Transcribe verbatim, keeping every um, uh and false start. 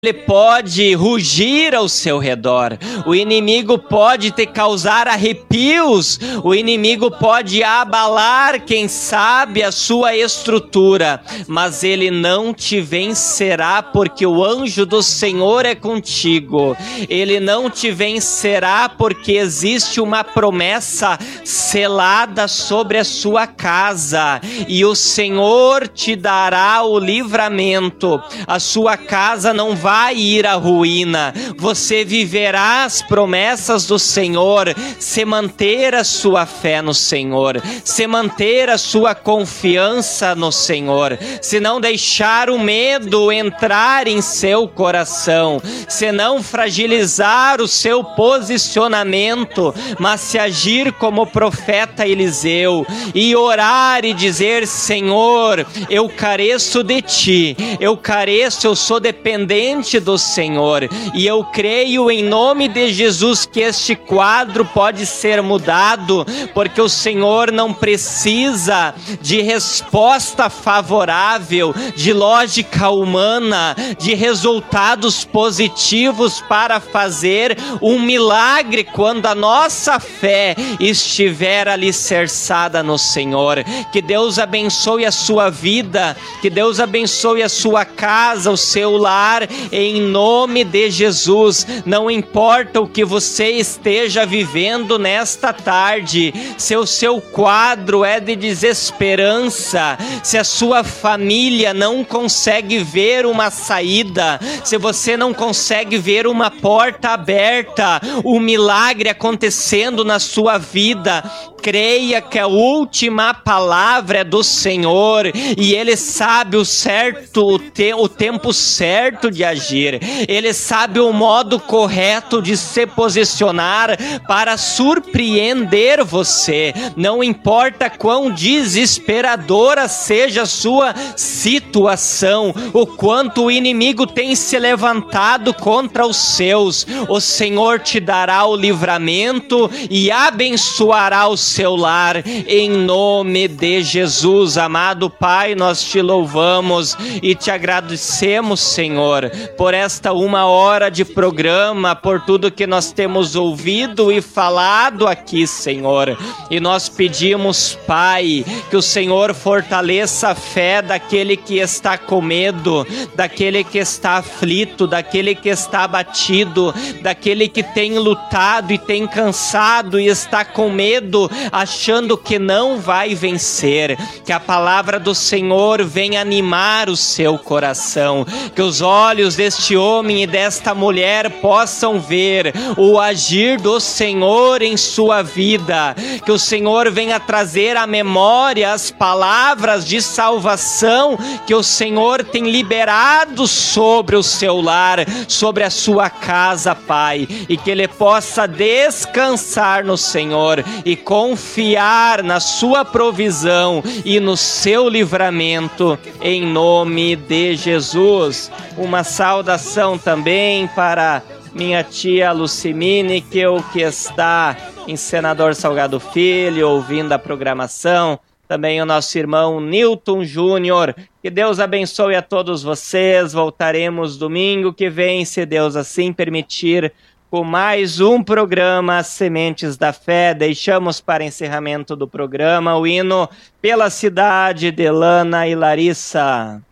Ele pode rugir ao seu redor, o inimigo pode te causar arrepios, o inimigo pode abalar, quem sabe, a sua estrutura, mas ele não te vencerá, porque o anjo do Senhor é contigo. Ele não te vencerá, porque existe uma promessa selada sobre a sua casa, e o Senhor te dará o livramento. A sua casa não vai vai ir à ruína, você viverá as promessas do Senhor, se manter a sua fé no Senhor, se manter a sua confiança no Senhor, se não deixar o medo entrar em seu coração, se não fragilizar o seu posicionamento, mas se agir como o profeta Eliseu e orar e dizer: Senhor, eu careço de ti, eu careço, eu sou dependente do Senhor, e eu creio em nome de Jesus que este quadro pode ser mudado, porque o Senhor não precisa de resposta favorável, de lógica humana, de resultados positivos para fazer um milagre quando a nossa fé estiver alicerçada no Senhor. Que Deus abençoe a sua vida, que Deus abençoe a sua casa, o seu lar, em nome de Jesus. Não importa o que você esteja vivendo nesta tarde, se o seu quadro é de desesperança, se a sua família não consegue ver uma saída, se você não consegue ver uma porta aberta, o milagre acontecendo na sua vida, creia que a última palavra é do Senhor, e Ele sabe o certo, o, te, o tempo certo de agir. Ele sabe o modo correto de se posicionar para surpreender você. Não importa quão desesperadora seja a sua situação, o quanto o inimigo tem se levantado contra os seus, o Senhor te dará o livramento e abençoará o seu lar, em nome de Jesus. Amado Pai, nós te louvamos e te agradecemos, Senhor, por esta uma hora de programa, por tudo que nós temos ouvido e falado aqui, Senhor. E nós pedimos, Pai, que o Senhor fortaleça a fé daquele que está com medo, daquele que está aflito, daquele que está abatido, daquele que tem lutado e tem cansado e está com medo, achando que não vai vencer. Que a palavra do Senhor venha animar o seu coração, que os olhos deste homem e desta mulher possam ver o agir do Senhor em sua vida, que o Senhor venha trazer à memória as palavras de salvação que o Senhor tem liberado sobre o seu lar, sobre a sua casa, Pai, e que ele possa descansar no Senhor e confiar na sua provisão e no seu livramento, em nome de Jesus. Uma saudação também para minha tia Lucimine, que, eu, que está em Senador Salgado Filho, ouvindo a programação. Também o nosso irmão Newton Júnior. Que Deus abençoe a todos vocês. Voltaremos domingo que vem, se Deus assim permitir, com mais um programa Sementes da Fé. Deixamos para encerramento do programa o hino Pela Cidade de Lana e Larissa.